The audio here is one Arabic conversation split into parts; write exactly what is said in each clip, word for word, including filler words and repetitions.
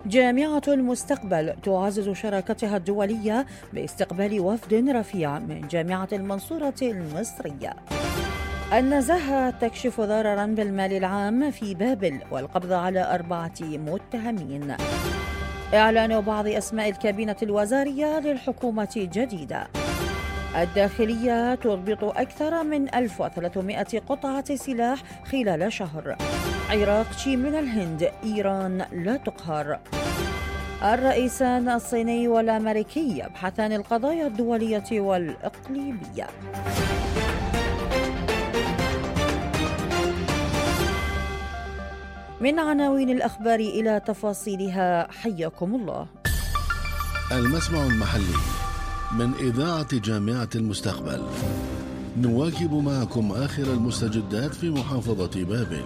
جامعة المستقبل تعزز شراكتها الدولية باستقبال وفد رفيع من جامعة المنصورة المصرية. النزاهة تكشف ضررا بالمال العام في بابل والقبض على أربعة متهمين. إعلان بعض أسماء الكابينة الوزارية للحكومة الجديدة. الداخلية تربط أكثر من ألف وثلاثمائة قطعة سلاح خلال شهر. عراق شي من الهند، إيران لا تقهر. الرئيسان الصيني والأمريكي يبحثان القضايا الدولية والإقليمية. من عناوين الأخبار إلى تفاصيلها، حياكم الله. المسمع المحلي من إذاعة جامعة المستقبل، نواكب معكم آخر المستجدات في محافظة بابل.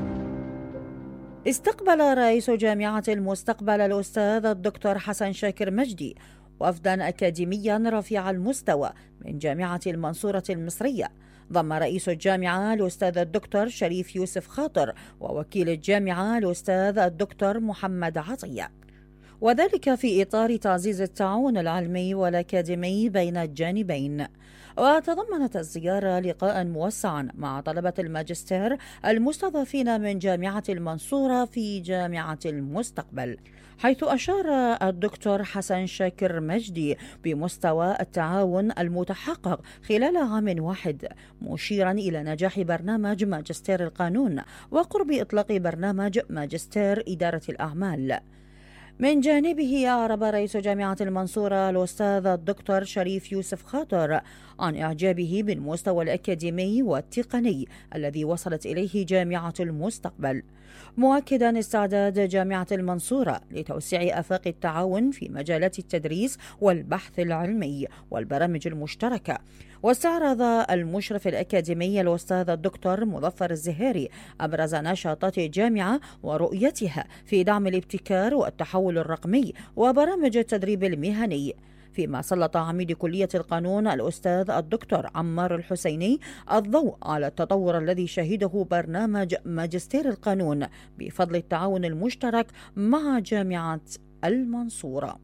استقبل رئيس جامعة المستقبل الأستاذ الدكتور حسن شاكر مجدي وفدا أكاديميا رفيع المستوى من جامعة المنصورة المصرية. ضم رئيس الجامعة الأستاذ الدكتور شريف يوسف خاطر ووكيل الجامعة الأستاذ الدكتور محمد عطية، وذلك في إطار تعزيز التعاون العلمي والأكاديمي بين الجانبين. وتضمنت الزيارة لقاء موسعا مع طلبة الماجستير المستضافين من جامعة المنصورة في جامعة المستقبل، حيث أشار الدكتور حسن شاكر مجدي بمستوى التعاون المتحقق خلال عام واحد، مشيرا إلى نجاح برنامج ماجستير القانون وقرب إطلاق برنامج ماجستير إدارة الأعمال. من جانبه أعرب رئيس جامعة المنصورة الأستاذ الدكتور شريف يوسف خاطر عن إعجابه بالمستوى الأكاديمي والتقني الذي وصلت إليه جامعة المستقبل، مؤكدا استعداد جامعة المنصورة لتوسيع آفاق التعاون في مجالات التدريس والبحث العلمي والبرامج المشتركة. واستعرض المشرف الأكاديمي الأستاذ الدكتور مظفر الزهيري أبرز نشاطات الجامعة ورؤيتها في دعم الابتكار والتحول الرقمي وبرامج التدريب المهني، فيما سلط عميد كلية القانون الأستاذ الدكتور عمار الحسيني الضوء على التطور الذي شهده برنامج ماجستير القانون بفضل التعاون المشترك مع جامعة المنصورة.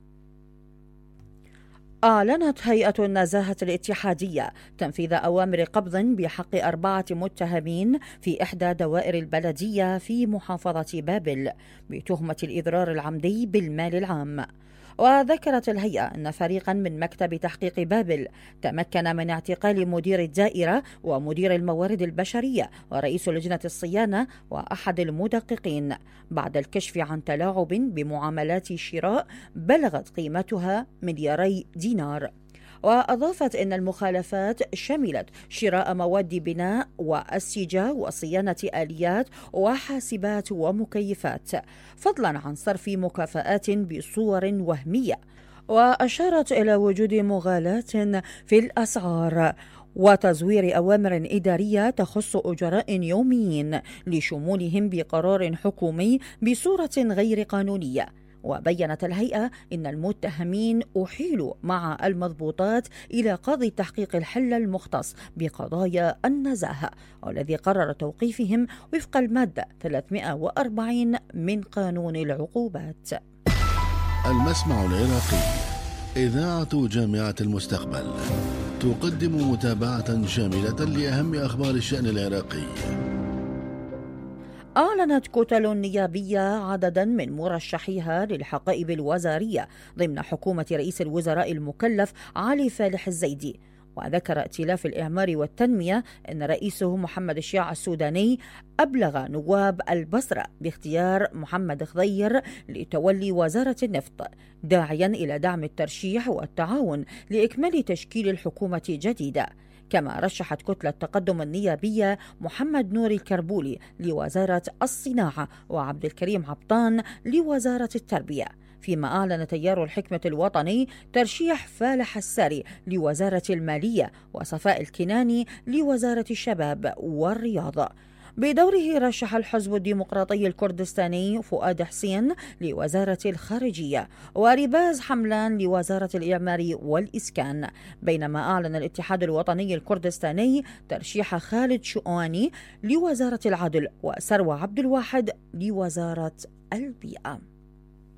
أعلنت هيئة النزاهة الاتحادية تنفيذ أوامر قبض بحق أربعة متهمين في إحدى دوائر البلدية في محافظة بابل بتهمة الإضرار العمدي بالمال العام. وذكرت الهيئة أن فريقا من مكتب تحقيق بابل تمكن من اعتقال مدير الدائرة ومدير الموارد البشرية ورئيس لجنة الصيانة وأحد المدققين بعد الكشف عن تلاعب بمعاملات شراء بلغت قيمتها ملياري دينار. وأضافت أن المخالفات شملت شراء مواد بناء وأسيجة وصيانة آليات وحاسبات ومكيفات، فضلا عن صرف مكافآت بصور وهمية. وأشارت إلى وجود مغالاة في الأسعار وتزوير أوامر إدارية تخص أجراء يوميين لشمولهم بقرار حكومي بصورة غير قانونية. وبيّنت الهيئة إن المتهمين أحيلوا مع المضبوطات إلى قاضي التحقيق الحل المختص بقضايا النزاهة، والذي قرر توقيفهم وفق المادة ثلاثمائة وأربعين من قانون العقوبات. المسمع العراقي، إذاعة جامعة المستقبل، تقدم متابعة شاملة لأهم أخبار الشأن العراقي. أعلنت كتل نيابية عددا من مرشحيها للحقائب الوزارية ضمن حكومة رئيس الوزراء المكلف علي فالح الزيدي. وذكر ائتلاف الإعمار والتنمية أن رئيسه محمد الشيع السوداني أبلغ نواب البصرة باختيار محمد خضير لتولي وزارة النفط، داعيا إلى دعم الترشيح والتعاون لإكمال تشكيل الحكومة الجديدة. كما رشحت كتلة التقدم النيابية محمد نور الكربولي لوزارة الصناعة وعبد الكريم عبطان لوزارة التربية، فيما أعلن تيار الحكمة الوطني ترشيح فالح الساري لوزارة المالية وصفاء الكناني لوزارة الشباب والرياضة. بدوره رشح الحزب الديمقراطي الكردستاني فؤاد حسين لوزارة الخارجية ورباز حملان لوزارة الإعمار والإسكان، بينما أعلن الاتحاد الوطني الكردستاني ترشيح خالد شؤاني لوزارة العدل وسروى عبد الواحد لوزارة البيئة.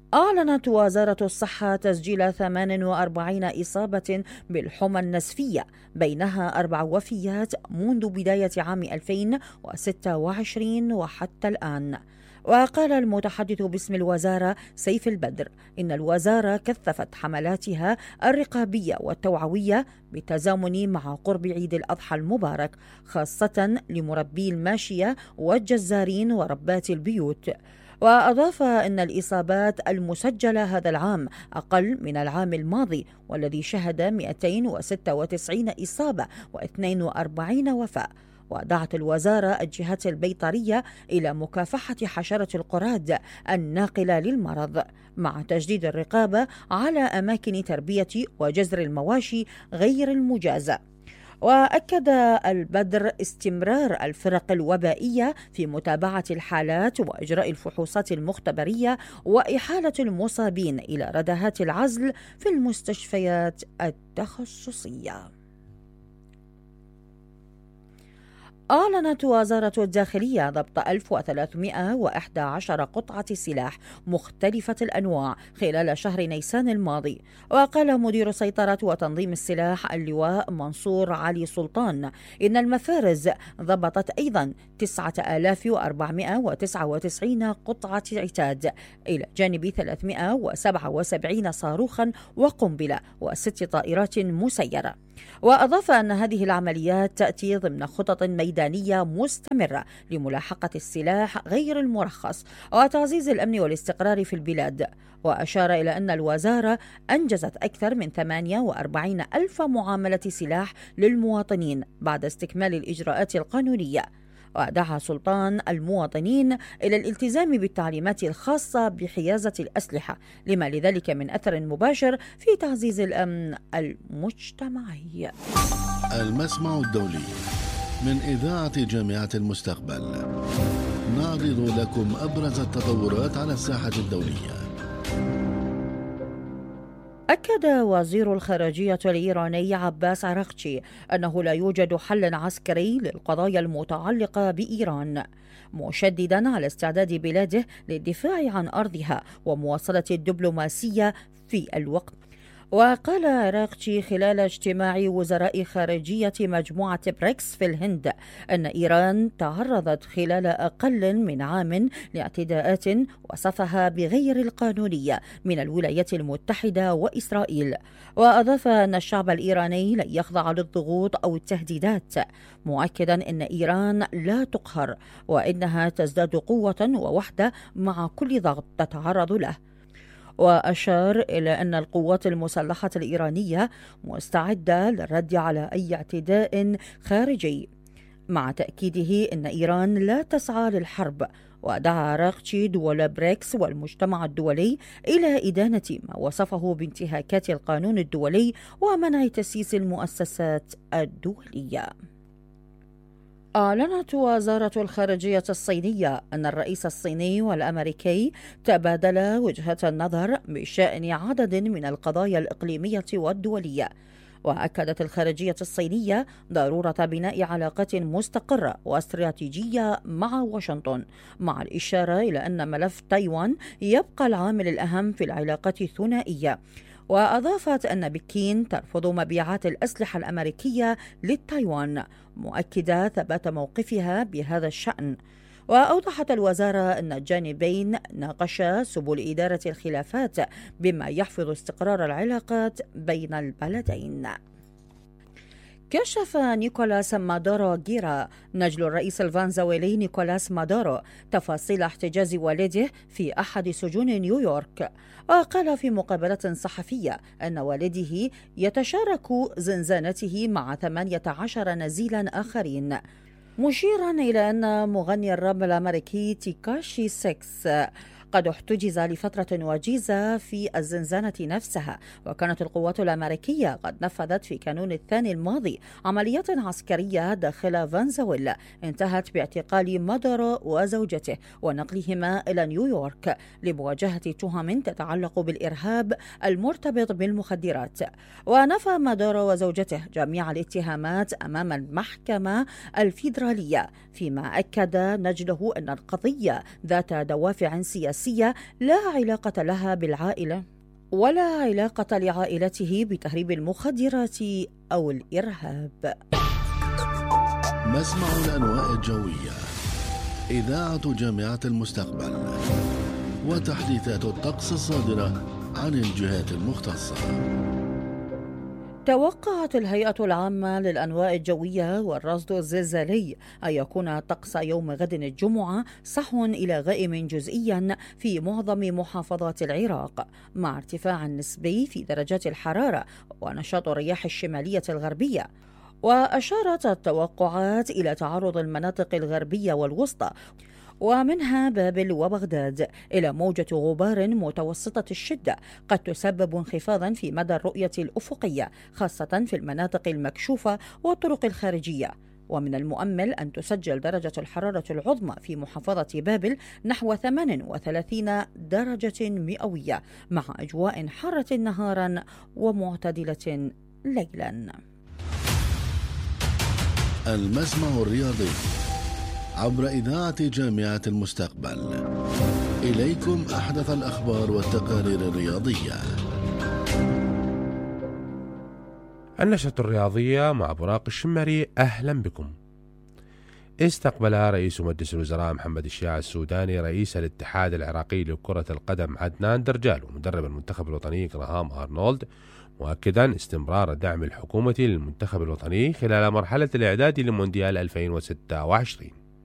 أعلنت وزارة الصحة تسجيل ثمان وأربعين إصابة بالحمى النسفية، بينها أربع وفيات منذ بداية عام ألفين وستة وعشرين وحتى الآن. وقال المتحدث باسم الوزارة سيف البدر إن الوزارة كثفت حملاتها الرقابية والتوعوية بالتزامن مع قرب عيد الأضحى المبارك، خاصة لمربي الماشية والجزارين وربات البيوت. وأضاف أن الإصابات المسجلة هذا العام أقل من العام الماضي والذي شهد مئتين وستة وتسعين إصابة واثنين وأربعين وفاة. ودعت الوزارة الجهات البيطرية إلى مكافحة حشرة القراد الناقلة للمرض، مع تجديد الرقابة على أماكن تربية وجزر المواشي غير المجازة. وأكد البدر استمرار الفرق الوبائية في متابعة الحالات وإجراء الفحوصات المختبرية وإحالة المصابين إلى ردهات العزل في المستشفيات التخصصية. أعلنت وزارة الداخلية ضبط ألف وثلاثمئة وإحدى عشرة قطعة سلاح مختلفة الأنواع خلال شهر نيسان الماضي. وقال مدير سيطرة وتنظيم السلاح اللواء منصور علي سلطان إن المفارز ضبطت أيضا تسعة آلاف وأربعمئة وتسعة وتسعين قطعة عتاد إلى جانب ثلاثمئة وسبعة وسبعين صاروخا وقنبلة وست طائرات مسيرة. وأضاف أن هذه العمليات تأتي ضمن خطط ميدانية مستمرة لملاحقة السلاح غير المرخص وتعزيز الأمن والاستقرار في البلاد. وأشار إلى أن الوزارة أنجزت أكثر من ثمانية وأربعين ألف معاملة سلاح للمواطنين بعد استكمال الإجراءات القانونية. ودعا سلطان المواطنين إلى الالتزام بالتعليمات الخاصة بحيازة الأسلحة لما لذلك من أثر مباشر في تعزيز الأمن المجتمعي. المسمع الدولي من إذاعة جامعة المستقبل، نعرض لكم أبرز التطورات على الساحة الدولية. أكد وزير الخارجية الإيراني عباس عراقچي أنه لا يوجد حل عسكري للقضايا المتعلقة بإيران، مشددا على استعداد بلاده للدفاع عن أرضها ومواصلة الدبلوماسية في الوقت. وقال عراقچي خلال اجتماع وزراء خارجية مجموعة بريكس في الهند أن إيران تعرضت خلال أقل من عام لاعتداءات وصفها بغير القانونية من الولايات المتحدة وإسرائيل. وأضاف أن الشعب الإيراني لن يخضع للضغوط أو التهديدات، مؤكدا أن إيران لا تقهر وإنها تزداد قوة ووحدة مع كل ضغط تتعرض له. وأشار إلى أن القوات المسلحة الإيرانية مستعدة للرد على أي اعتداء خارجي، مع تأكيده أن إيران لا تسعى للحرب. ودعا عراقچي دول بريكس والمجتمع الدولي إلى إدانة ما وصفه بانتهاكات القانون الدولي ومنع تسييس المؤسسات الدولية. أعلنت وزارة الخارجية الصينية أن الرئيس الصيني والأمريكي تبادلا وجهة النظر بشأن عدد من القضايا الإقليمية والدولية. وأكدت الخارجية الصينية ضرورة بناء علاقات مستقرة واستراتيجية مع واشنطن، مع الإشارة إلى أن ملف تايوان يبقى العامل الأهم في العلاقات الثنائية. وأضافت أن بكين ترفض مبيعات الأسلحة الأمريكية لتايوان، مؤكدة ثبات موقفها بهذا الشأن. وأوضحت الوزارة أن الجانبين ناقشا سبل إدارة الخلافات بما يحفظ استقرار العلاقات بين البلدين. كشف نيكولاس مادورو غيرا نجل الرئيس الفنزويلي نيكولاس مادورو تفاصيل احتجاز والده في أحد سجون نيويورك. وقال في مقابلة صحفية أن والده يتشارك زنزانته مع ثمانية عشر نزيلا آخرين، مشيرا إلى أن مغني الراب الأمريكي تيكاشي سيكس قد احتجز لفترة وجيزة في الزنزانة نفسها. وكانت القوات الأمريكية قد نفذت في كانون الثاني الماضي عمليات عسكرية داخل فنزويلا انتهت باعتقال مادورو وزوجته ونقلهما إلى نيويورك لمواجهة تهم تتعلق بالإرهاب المرتبط بالمخدرات. ونفى مادورو وزوجته جميع الاتهامات أمام المحكمة الفيدرالية، فيما أكد نجله أن القضية ذات دوافع سياسية السياسية لا علاقة لها بالعائلة ولا علاقة لعائلته بتهريب المخدرات أو الإرهاب. مسمع الأنواء الجوية، إذاعة جامعة المستقبل، وتحديثات الطقس الصادرة عن الجهات المختصة. توقعت الهيئة العامة للأنواء الجوية والرصد الزلزالي أن يكون طقس يوم غد الجمعة صحو إلى غائم جزئيا في معظم محافظات العراق، مع ارتفاع نسبي في درجات الحرارة ونشاط الرياح الشمالية الغربية. وأشارت التوقعات إلى تعرض المناطق الغربية والوسطى ومنها بابل وبغداد إلى موجة غبار متوسطة الشدة قد تسبب انخفاضا في مدى الرؤية الأفقية، خاصة في المناطق المكشوفة والطرق الخارجية. ومن المؤمل أن تسجل درجة الحرارة العظمى في محافظة بابل نحو ثمانية وثلاثين درجة مئوية، مع أجواء حارة نهارا ومعتدلة ليلا. المسمع الرياضي عبر إذاعة جامعة المستقبل، إليكم أحدث الأخبار والتقارير الرياضية. النشرة الرياضية مع براق الشمري، أهلا بكم. استقبل رئيس مجلس الوزراء محمد الشياع السوداني رئيس الاتحاد العراقي لكرة القدم عدنان درجال ومدرب المنتخب الوطني غراهام أرنولد، مؤكدا استمرار الدعم الحكومي للمنتخب الوطني خلال مرحلة الإعداد لمونديال ألفين وستة وعشرين.